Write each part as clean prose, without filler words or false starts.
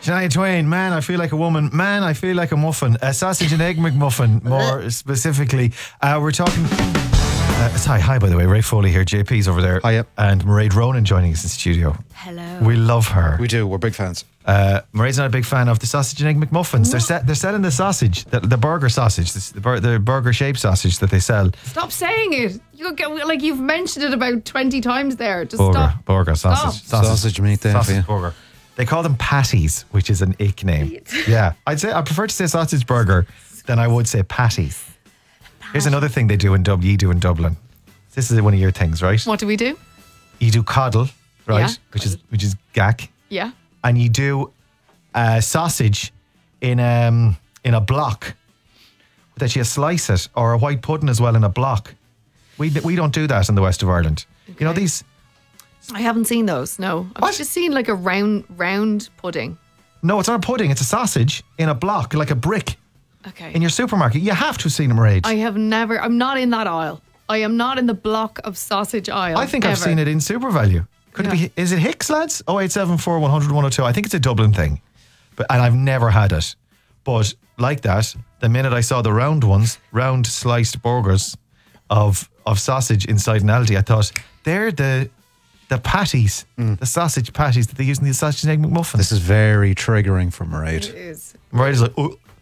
Shania Twain, man, I feel like a woman. Man, I feel like a muffin. A sausage and egg McMuffin, more specifically. We're talking... hi, by the way. Ray Foley here. JP's over there. Hiya. And Mairead Ronan joining us in studio. Hello. We love her. We do. We're big fans. Mairead's not a big fan of the sausage and egg McMuffins. They're selling the sausage, the burger sausage, the burger-shaped sausage that they sell. Stop saying it. You've mentioned it about 20 times there. Just Burger, stop. burger, sausage. Sausage meat there for you. Sausage burger. They call them patties, which is an ick name. Yeah. I prefer to say sausage burger than I would say patties. Here's another thing they do in Dublin. You do in Dublin. This is one of your things, right? What do we do? You do coddle, right? Yeah. Which is gack. Yeah. And you do sausage in a block that you slice it, or a white pudding as well in a block. We don't do that in the west of Ireland. Okay. You know these. I haven't seen those. No, I've just seen like a round pudding. No, it's not a pudding. It's a sausage in a block, like a brick. Okay. In your supermarket, you have to have seen them, Mairead. I have never. I'm not in that aisle. I am not in the block of sausage aisle. I think I've seen it in SuperValue. Could it be? Is it Hicks, lads? 0874 100 102. I think it's a Dublin thing, and I've never had it. But like that, the minute I saw the round sliced burgers of sausage inside an Aldi, I thought they're the patties, the sausage patties that they use in the sausage and egg McMuffin. This is very triggering for Mairead. It is. Mairead is like,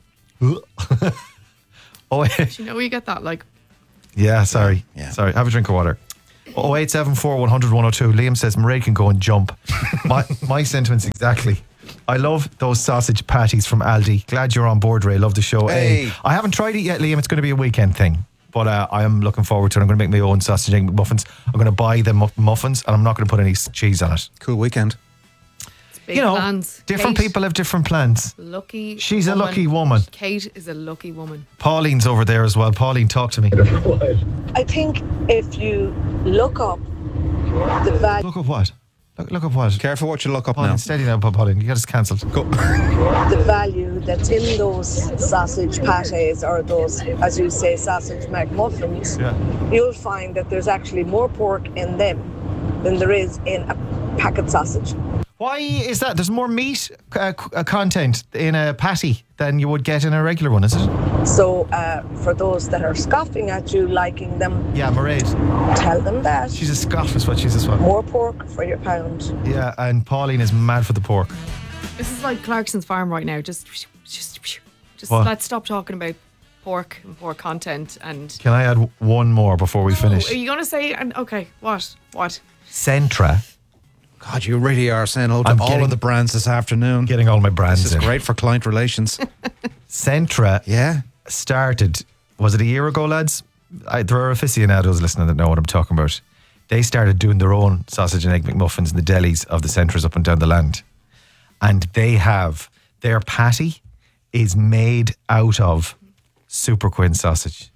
oh, Do you know where you get that? Like, yeah, sorry. Yeah. Sorry, have a drink of water. 0874 100 102. Liam says Mairead can go and jump. My sentiments exactly. I love those sausage patties from Aldi. Glad you're on board, Ray. Love the show. Hey. I haven't tried it yet, Liam. It's going to be a weekend thing. But I am looking forward to it. I'm going to make my own sausage and egg muffins. I'm going to buy the muffins and I'm not going to put any cheese on it. Cool weekend. it's big plans. Different Kate, people have different plans. Lucky. She's woman. a lucky woman. Kate is a lucky woman. Pauline's over there as well. Pauline, talk to me. I think if you look up the value, Look up what? Look up what? Careful what you look up Pauline, now. steady now, Pauline. You got us cancelled. Go. the value that's in those sausage pates or those, as you say, sausage McMuffins, Yeah. you'll find that there's actually more pork in them than there is in a packet sausage. Why is that? There's more meat content in a patty than you would get in a regular one, is it? So for those that are scoffing at you, liking them, Yeah, Mairead. tell them that. She's a scoff is what she's as well. More pork for your pound. Yeah, and Pauline is mad for the pork. This is like Clarkson's Farm right now. Just What? let's stop talking about pork and pork content. And Can I add one more before we finish? Are you going to say? And okay, what? Centra. God, you really are saying hello to I'm all getting- of the brands this afternoon. Getting all my brands This is in. great for client relations. Centra Yeah. started, was it a year ago, lads? There are aficionados listening that know what I'm talking about. They started doing their own sausage and egg McMuffins in the delis of the Centras up and down the land. And their patty is made out of Super Quinn sausage.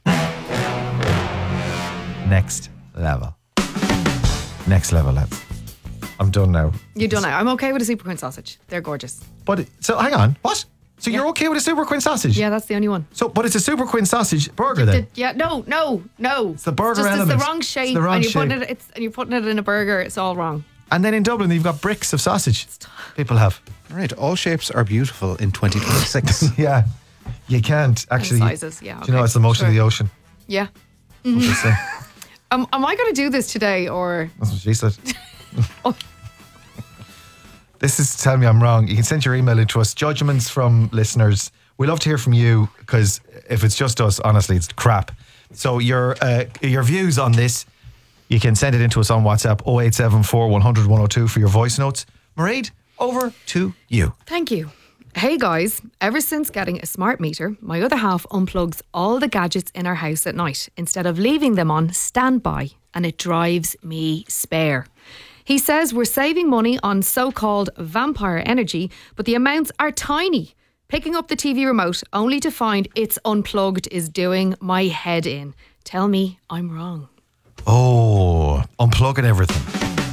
Next level. Next level, lads. I'm done now. You don't know. I'm okay with a Super Queen sausage. They're gorgeous. But, so hang on, what? So you're okay with a Super Quinn sausage? Yeah, that's the only one. So, but it's a Super Quinn sausage burger then? Yeah, no. It's the burger It's element. the wrong shape. It's the wrong and shape. you're putting it in a burger. It's all wrong. And then in Dublin, you've got bricks of sausage. People have. All right. All shapes are beautiful in 2026. Yeah. You can't actually. And sizes, yeah. Do you know okay, it's the motion of sure. the ocean? Yeah. What they say. Am I going to do this today or? That's what she said. Oh. This is to tell me I'm wrong. You can send your email in to us. Judgments from listeners. We love to hear from you because if it's just us, honestly, it's crap. So your views on this, you can send it in to us on WhatsApp 0874 100 102 for your voice notes. Mairead, over to you. Thank you. Hey guys, ever since getting a smart meter, my other half unplugs all the gadgets in our house at night instead of leaving them on standby, and it drives me spare. He says we're saving money on so-called vampire energy, but the amounts are tiny. Picking up the TV remote only to find it's unplugged is doing my head in. Tell me I'm wrong. Oh, unplugging everything.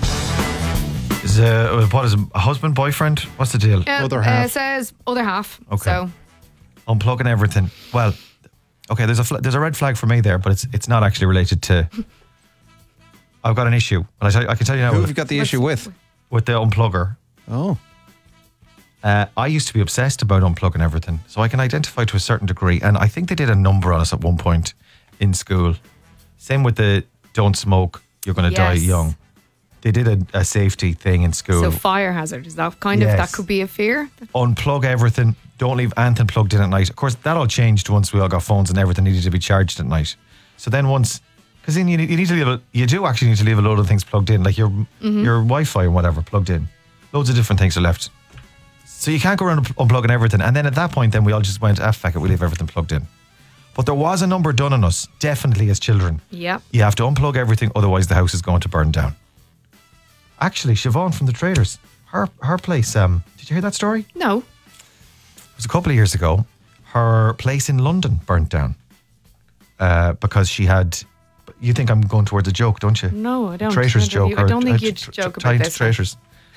What is a husband, boyfriend? What's the deal? Other half. Says other half. Okay. So Unplugging everything. Well, okay, there's a red flag for me there, but it's not actually related to. I've got an issue, and I can tell you now Who have you got the issue with? with the unplugger. Oh. I used to be obsessed about unplugging everything, so I can identify to a certain degree. And I think they did a number on us at one point in school. Same with the don't smoke, you're going to die Yes. young. They did a safety thing in school. So fire hazard, is that kind of, Yes. that could be a fear? Unplug everything. Don't leave anything plugged in at night. Of course, that all changed once we all got phones and everything needed to be charged at night. So then because then you need to leave. You do actually need to leave a load of things plugged in, like your Wi-Fi and whatever plugged in. Loads of different things are left. So you can't go around unplugging everything. And then at that point, then we all just went, fuck it, we leave everything plugged in. But there was a number done on us, definitely as children. Yeah. You have to unplug everything, otherwise the house is going to burn down. Actually, Siobhan from the Traders, her place, did you hear that story? No. It was a couple of years ago. Her place in London burnt down because she had. You think I'm going towards a joke, don't you? No, I don't. Traitors joke. I don't think you'd joke about this. Traitors.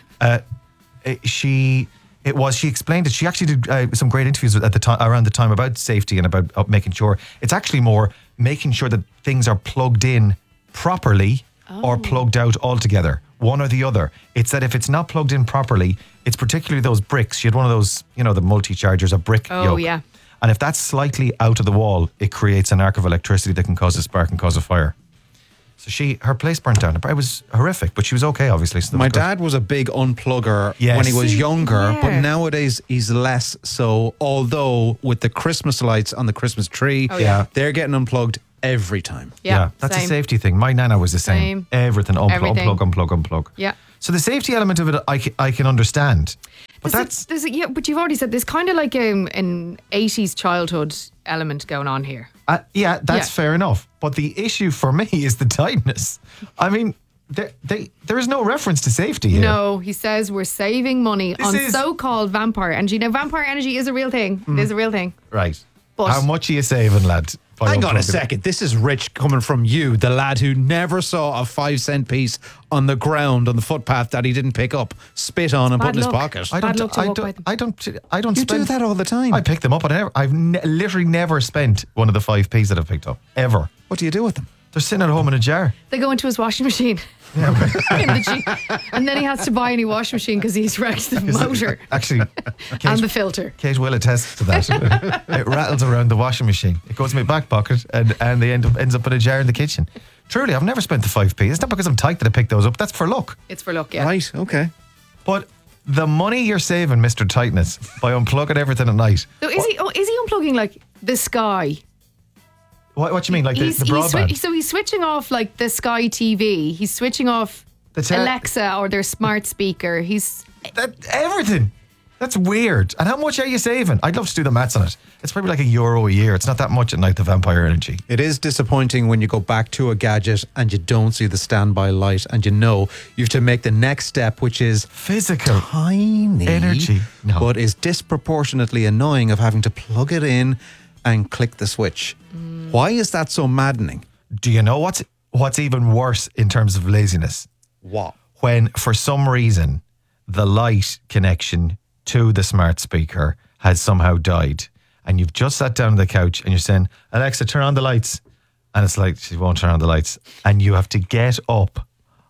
She explained it. She actually did some great interviews at the time, around the time, about safety and about making sure. It's actually more making sure that things are plugged in properly or plugged out altogether, one or the other. It's that if it's not plugged in properly, it's particularly those bricks. She had one of those, the multi-chargers, a brick Oh, yoke. yeah. And if that's slightly out of the wall, it creates an arc of electricity that can cause a spark and cause a fire. So her place burnt down. It was horrific, but she was okay, obviously. So My dad was a big unplugger Yes. when he was younger, but Yeah. nowadays he's less so. Although with the Christmas lights on the Christmas tree, Oh, yeah. they're getting unplugged every time. Yeah, that's same. a safety thing. My nana was the same. Same. Everything, Everything. unplug. Yeah. So the safety element of it, I can understand. But But you've already said there's kind of like an 80s childhood element going on here. yeah, that's Yeah. fair enough. But the issue for me is the tightness. I mean, there is no reference to safety here. No, he says we're saving money This on is- so-called vampire energy. Now, vampire energy is a real thing. It is a real thing. Right. But- How much are you saving, lad? by Hang on a unplugging? second. This is rich coming from you, the lad who never saw a 5-cent piece on the ground on the footpath that he didn't pick up, spit on, and Bad put in his luck. pocket. Bad luck to walk by them. I don't You spend do that all the time. I pick them up. I've literally never spent one of the 5p's that I've picked up ever. What do you do with them? They're sitting at home in a jar. They go into his washing machine. in the Jeep. And then he has to buy a new washing machine because he's wrecked the motor Actually, and the filter. Kate will attest to that. It rattles around the washing machine. It goes in my back pocket and ends up in a jar in the kitchen. Truly, I've never spent the 5p. It's not because I'm tight that I picked those up. That's for luck. It's for luck, yeah. Right, okay. But the money you're saving, Mr. Tightness, by unplugging everything at night. So is he unplugging like the Sky? What do you mean? Like the broadband? So he's switching off like the Sky TV. He's switching off Alexa or their smart speaker. Everything. That's weird. And how much are you saving? I'd love to do the maths on it. It's probably like €1 a year. It's not that much at night, the vampire energy. It is disappointing when you go back to a gadget and you don't see the standby light and you know you have to make the next step, which is Physical. tiny Energy. No. but is disproportionately annoying of having to plug it in and click the switch. Why is that so maddening? Do you know what's even worse in terms of laziness? What? When, for some reason, the light connection to the smart speaker has somehow died and you've just sat down on the couch and you're saying, Alexa, turn on the lights. And it's like, she won't turn on the lights. And you have to get up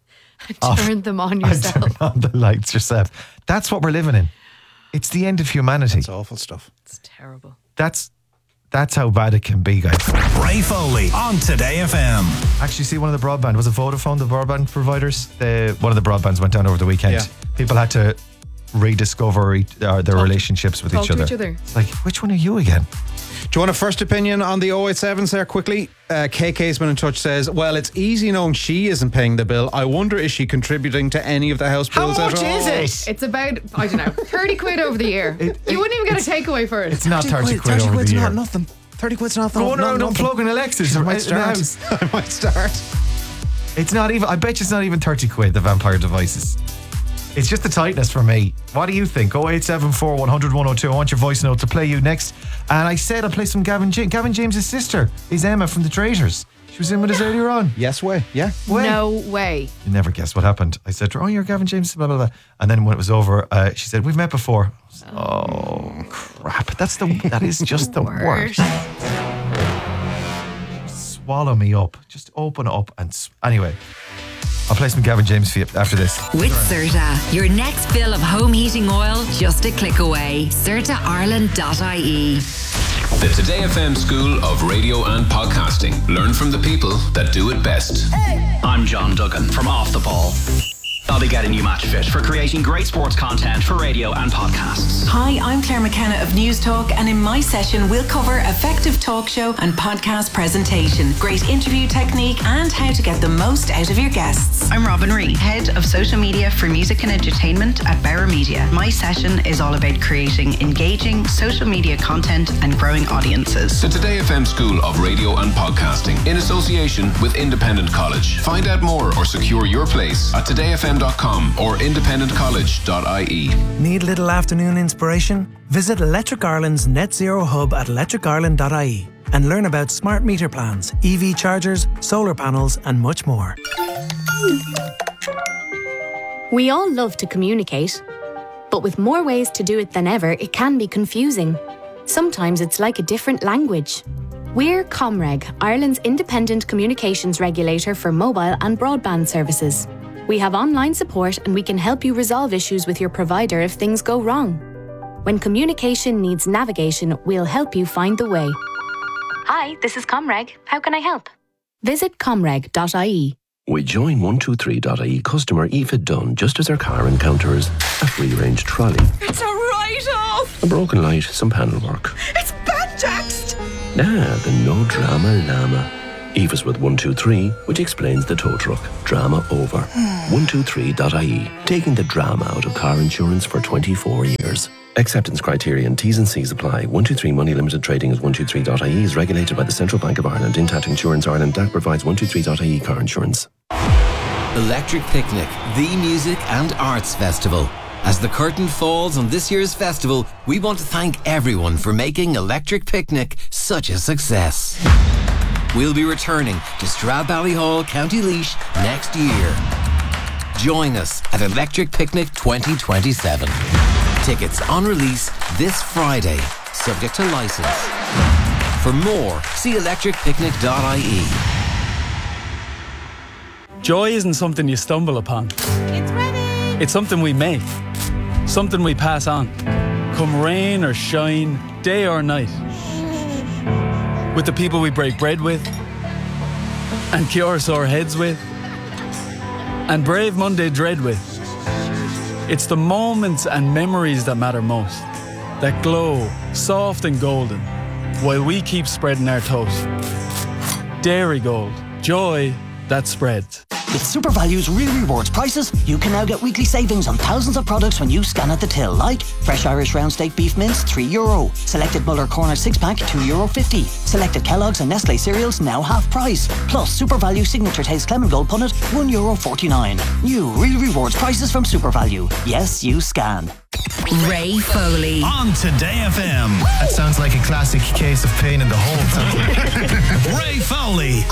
Turn them on and yourself. turn on the lights yourself. That's what we're living in. It's the end of humanity. It's awful stuff. It's terrible. That's how bad it can be, guys. Ray Foley on Today FM. Actually, see, one of the broadband, was it Vodafone, the broadband providers? One of the broadbands went down over the weekend. Yeah. People had to rediscover their relationships with talk each to other. each other. It's like, which one are you again? Do you want a first opinion on the 087s there quickly? KK's been in touch, says, well, it's easy knowing she isn't paying the bill. I wonder, is she contributing to any of the house How bills much at all? is it? It's about, I don't know, 30 quid over the year. You wouldn't even get a takeaway for it. It's not 30 quid over quid's the year. not nothing. 30 quid's not Going around nothing. unplugging Alexis I in might the start. house. I might start. It's not even, I bet you it's not even 30 quid, the vampire devices. It's just the tightness for me. What do you think? 0874 100 102. I want your voice note to play you next. And I said I'll play some Gavin James. Gavin James' sister is Emma from The Traitors. She was in with us earlier on. Yes way, yeah. Way. No way. You never guess what happened. I said to her, oh, you're Gavin James, blah, blah, blah. And then when it was over, she said, we've met before. I was, oh, crap. That is just the worst. Swallow me up. Just open it up. Anyway, I'll play some Gavin James for you after this. With Certa, your next fill of home heating oil just a click away. CertaIreland.ie. The Today FM School of Radio and Podcasting. Learn from the people that do it best. I'm John Duggan from Off the Ball. I'll be getting you match fit for creating great sports content for radio and podcasts. Hi, I'm Claire McKenna of News Talk, and in my session we'll cover effective talk show and podcast presentation, great interview technique, and how to get the most out of your guests. I'm Robin Ree, Head of Social Media for Music and Entertainment at Bauer Media. My session is all about creating engaging social media content and growing audiences. The Today FM School of Radio and Podcasting in association with Independent College. Find out more or secure your place at todayfm.com or independentcollege.ie. Need a little afternoon inspiration? Visit Electric Ireland's Net Zero Hub at electricireland.ie and learn about smart meter plans, EV chargers, solar panels and much more. We all love to communicate, but with more ways to do it than ever, it can be confusing. Sometimes it's like a different language. We're Comreg, Ireland's independent communications regulator for mobile and broadband services. We have online support and we can help you resolve issues with your provider if things go wrong. When communication needs navigation, we'll help you find the way. Hi, this is Comreg. How can I help? Visit comreg.ie. We join 123.ie customer Aoife Dunn just as her car encounters a free-range trolley. It's a write-off! A broken light, some panel work. It's back-taxed! The no drama llama. Aoife's with 123, which explains the tow truck. Drama over. 123.ie, taking the drama out of car insurance for 24 years. Acceptance criteria and T's and C's apply. 123 Money Limited Trading as 123.ie is regulated by the Central Bank of Ireland. Intact Insurance Ireland that provides 123.ie car insurance. Electric Picnic, the music and arts festival. As the curtain falls on this year's festival, we want to thank everyone for making Electric Picnic such a success. We'll be returning to Stradbally Hall, County Laois next year. Join us at Electric Picnic 2027. Tickets on release this Friday, subject to licence. For more, see electricpicnic.ie. Joy isn't something you stumble upon. It's ready! It's something we make. Something we pass on. Come rain or shine, day or night. With the people we break bread with, and cure sore heads with, and brave Monday dread with. It's the moments and memories that matter most, that glow soft and golden, while we keep spreading our toast. Dairy Gold, joy that spreads. With SuperValue's Real Rewards prices, you can now get weekly savings on thousands of products when you scan at the till, like fresh Irish round steak beef mince, €3. Selected Muller Corner 6-pack, €2.50. Selected Kellogg's and Nestle cereals, now half price. Plus, SuperValue Signature Taste Lemon Gold Punnet, €1.49. New Real Rewards prices from SuperValue. Yes, you scan. Ray Foley. On Today FM. That sounds like a classic case of pain in the hole. Ray Foley.